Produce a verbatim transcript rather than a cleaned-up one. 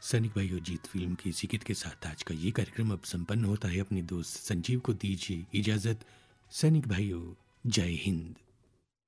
सैनिक भाइयों, जीत फिल्म की इसी गीत के साथ आज का ये कार्यक्रम अब संपन्न होता है। अपने दोस्त संजीव को दीजिए इजाजत। सैनिक भाइयों, जय हिंद।